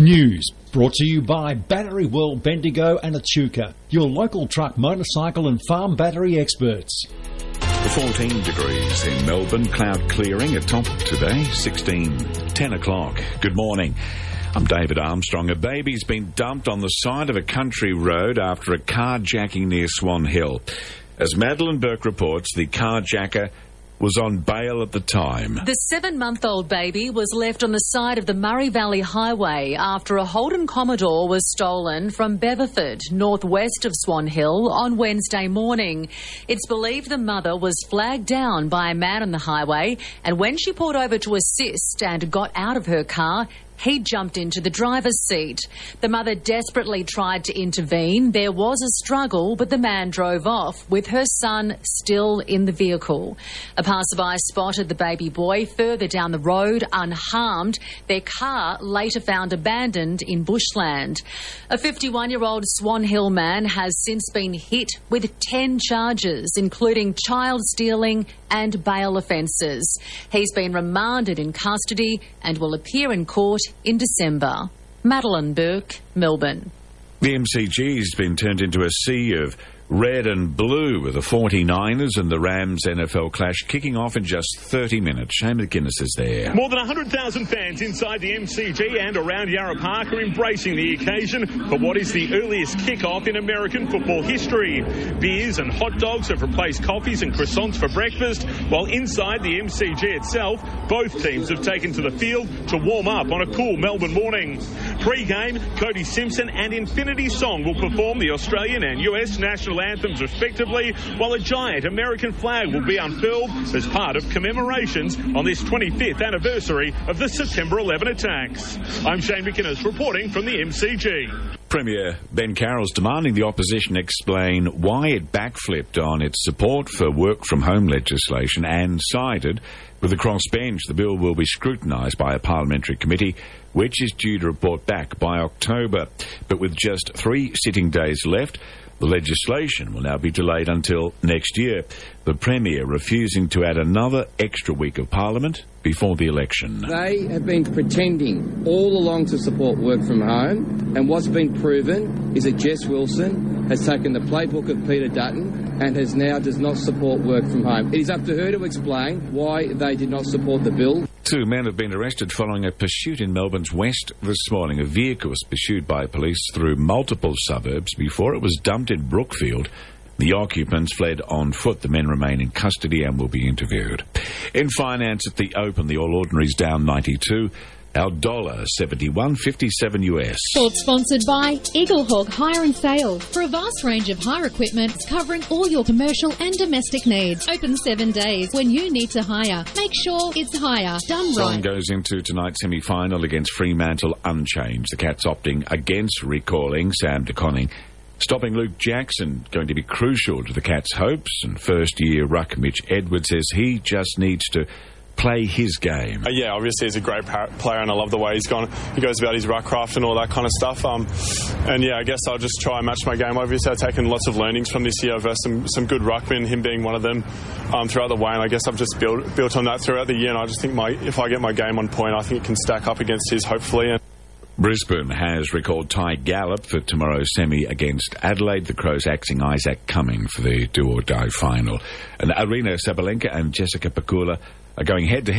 News brought to you by Battery World, Bendigo and Echuca, your local truck, motorcycle and farm battery experts. 14 degrees in Melbourne, cloud clearing, a top today, 10 o'clock. Good morning. I'm David Armstrong. A baby's been dumped on the side of a country road after a carjacking near Swan Hill. As Madeline Burke reports, the carjacker was on bail at the time. The 7-month-old baby was left on the side of the Murray Valley Highway after a Holden Commodore was stolen from Beverford, northwest of Swan Hill, on Wednesday morning. It's believed the mother was flagged down by a man on the highway, and when she pulled over to assist and got out of her car, he jumped into the driver's seat. The mother desperately tried to intervene. There was a struggle, but the man drove off with her son still in the vehicle. A passerby spotted the baby boy further down the road unharmed. Their car later found abandoned in bushland. A 51-year-old Swan Hill man has since been hit with 10 charges, including child stealing and bail offences. He's been remanded in custody and will appear in court in December. Madeline Burke, Melbourne. The MCG has been turned into a sea of red and blue with the 49ers and the Rams NFL clash kicking off in just 30 minutes. Shane McGuinness is there. More than 100,000 fans inside the MCG and around Yarra Park are embracing the occasion for what is the earliest kick-off in American football history. Beers and hot dogs have replaced coffees and croissants for breakfast, while inside the MCG itself, both teams have taken to the field to warm up on a cool Melbourne morning. Pre-game, Cody Simpson and Infinity Song will perform the Australian and US national anthems respectively, while a giant American flag will be unfurled as part of commemorations on this 25th anniversary of the September 11 attacks. I'm Shane McInnes reporting from the MCG. Premier Ben Carroll's demanding the opposition explain why it backflipped on its support for work-from-home legislation and sided with the crossbench. The bill will be scrutinised by a parliamentary committee, which is due to report back by October. But with just 3 sitting days left, the legislation will now be delayed until next year, the Premier refusing to add another extra week of Parliament before the election. They have been pretending all along to support work from home, and what's been proven is that Jess Wilson has taken the playbook of Peter Dutton and does not support work from home. It is up to her to explain why they did not support the bill. 2 men have been arrested following a pursuit in Melbourne's west this morning. A vehicle was pursued by police through multiple suburbs before it was dumped in Brookfield. The occupants fled on foot. The men remain in custody and will be interviewed. In finance at the Open, the All Ordinaries down 92. Our dollar 71.57 US. Thought sponsored by Eaglehawk Hire and Sale. For a vast range of hire equipment covering all your commercial and domestic needs. Open 7 days. When you need to hire, make sure it's hire done right. Song goes into tonight's semi-final against Fremantle unchanged. The Cats opting against recalling Sam De Koning. Stopping Luke Jackson going to be crucial to the Cats' hopes. And first-year ruck Mitch Edwards says he just needs to play his game. Yeah, obviously he's a great player and I love the way he goes about his ruck craft and all that kind of stuff. And yeah, I guess I'll just try and match my game. Obviously I've taken lots of learnings from this year versus some good ruckmen, him being one of them throughout the way, and I guess I've just built on that throughout the year, and I just think if I get my game on point, I think it can stack up against his, hopefully. Brisbane has recalled Ty Gallop for tomorrow's semi against Adelaide. The Crows axing Isaac Cumming for the do-or-die final. And Arina Sabalenka and Jessica Pegula are going head-to-head